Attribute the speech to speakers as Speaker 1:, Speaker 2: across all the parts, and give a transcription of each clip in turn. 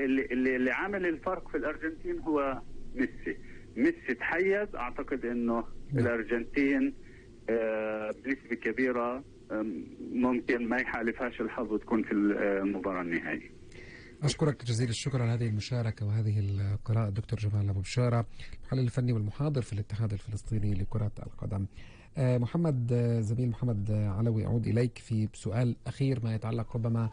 Speaker 1: اللي عامل الفرق في الارجنتين هو ميسي تحيز. اعتقد انه الارجنتين بنسبة كبيرة ممكن ما يحالفهاش الحظ وتكون في المباراة النهائية.
Speaker 2: أشكرك جزيل الشكر على هذه المشاركة وهذه القراءة دكتور جمال أبو بشارة، المحلل الفني والمحاضر في الاتحاد الفلسطيني لكرة القدم. زميل محمد علوي، أعود إليك في سؤال أخير ما يتعلق ربما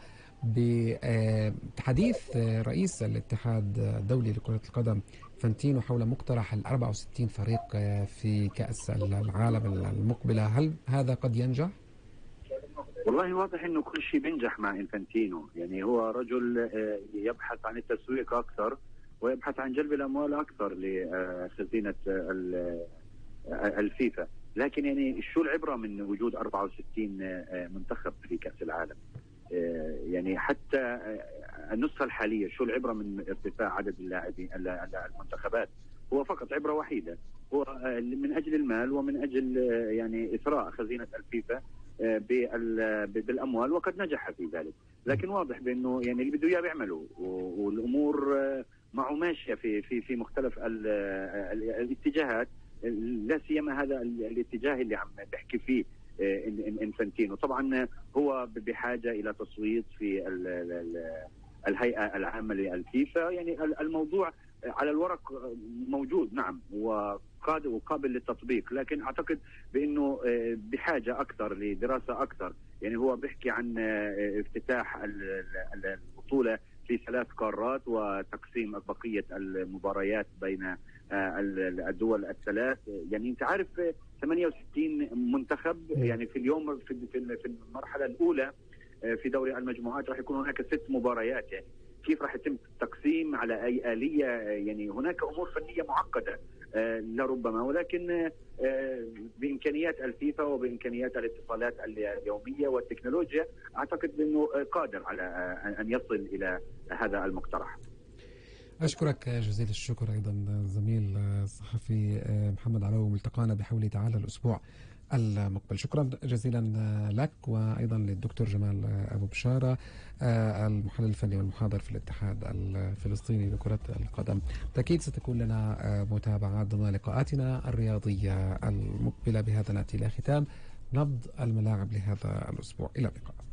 Speaker 2: بحديث رئيس الاتحاد الدولي لكرة القدم فانتينو حول مقترح 64 فريق في كأس العالم المقبلة. هل هذا قد ينجح؟
Speaker 3: والله واضح انه كل شيء بينجح مع انفانتينو. يعني هو رجل يبحث عن التسويق اكثر ويبحث عن جلب الاموال اكثر لخزينة الفيفا. لكن يعني شو العبرة من وجود 64 منتخب في كأس العالم؟ يعني حتى النسخة الحالية شو العبرة من ارتفاع عدد اللاعبين المنتخبات؟ هو فقط عبرة وحيدة، هو من أجل المال ومن أجل يعني إثراء خزينة الفيفا بالأموال، وقد نجح في ذلك. لكن واضح بأنه يعني اللي بده إياه بيعمله، والأمور معه ماشية في مختلف الاتجاهات، لا سيما هذا الاتجاه اللي عم بحكي فيه انفانتينو. طبعا هو بحاجة إلى تصويت في الهيئة العامة للفيفا. يعني الموضوع على الورق موجود، نعم، وقابل للتطبيق، لكن أعتقد بأنه بحاجة أكثر لدراسة أكثر. يعني هو بيحكي عن افتتاح البطولة في 3 قارات وتقسيم بقية المباريات بين الدول الثلاث. يعني أنت عارف 68 منتخب، يعني في اليوم في المرحلة الأولى في دوري المجموعات راح يكون هناك 6 مباريات. يعني كيف راح يتم التقسيم، على أي آلية؟ يعني هناك أمور فنية معقدة لربما، ولكن بإمكانيات الفيفا وبإمكانيات الاتصالات اليومية والتكنولوجيا أعتقد أنه قادر على أن يصل إلى هذا المقترح.
Speaker 2: أشكرك جزيل الشكر أيضا زميل الصحفي محمد علوي، ملتقانا بحول تعالى الأسبوع المقبل. شكرا جزيلا لك، وأيضا للدكتور جمال أبو بشارة المحلل الفني والمحاضر في الاتحاد الفلسطيني لكرة القدم. بالتأكيد ستكون لنا متابعات ضمن لقاءاتنا الرياضية المقبلة. بهذا نأتي إلى ختام نبض الملاعب لهذا الأسبوع. إلى اللقاء.